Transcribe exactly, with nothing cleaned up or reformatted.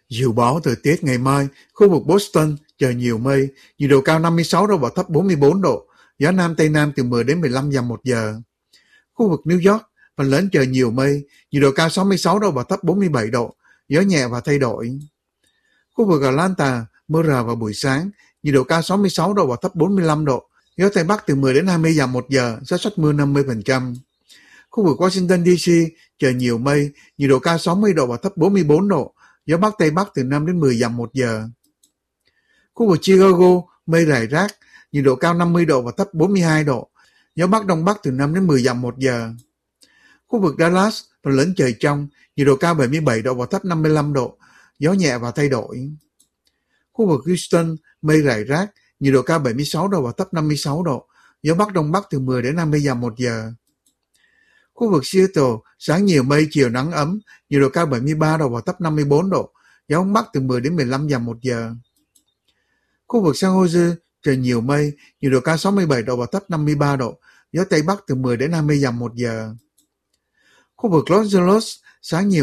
Dự báo thời tiết ngày mai, khu vực Boston trời nhiều mây, nhiệt độ cao năm mươi sáu độ và thấp bốn mươi bốn độ, gió Nam Tây Nam từ mười đến mười lăm dặm một giờ. Khu vực New York, phần lớn trời nhiều mây, nhiệt độ cao sáu mươi sáu độ và thấp bốn mươi bảy độ, gió nhẹ và thay đổi. Khu vực Atlanta, mưa rào vào buổi sáng, nhiệt độ cao sáu mươi sáu độ và thấp bốn mươi lăm độ, gió Tây Bắc từ mười đến hai mươi dặm một giờ, xác suất mưa năm mươi phần trăm. Khu vực Washington đê xê, trời nhiều mây, nhiệt độ cao sáu mươi độ và thấp bốn mươi bốn độ, gió Bắc Tây Bắc từ năm đến mười dặm một giờ. Khu vực Chicago, mây rải rác, nhiệt độ cao năm mươi độ và thấp bốn mươi hai độ, gió Bắc Đông Bắc từ năm đến mười dặm một giờ. Khu vực Dallas, phần lớn trời trong, nhiệt độ cao bảy mươi bảy độ và thấp năm mươi lăm độ, gió nhẹ và thay đổi. Khu vực Houston, mây rải rác, nhiệt độ cao bảy mươi sáu độ và thấp năm mươi sáu độ, gió Bắc Đông Bắc từ mười đến hai mươi dặm một giờ. Khu vực Seattle, sáng nhiều mây, chiều nắng ấm, nhiệt độ cao bảy mươi ba độ và thấp năm mươi bốn độ, gió Đông Bắc từ mười đến mười lăm dặm một giờ. Khu vực San Jose, trời nhiều mây, nhiệt độ cao sáu mươi bảy độ và thấp năm mươi ba độ, gió Tây Bắc từ mười đến hai mươi dặm một giờ. Khu vực Los Angeles, sáng nhiều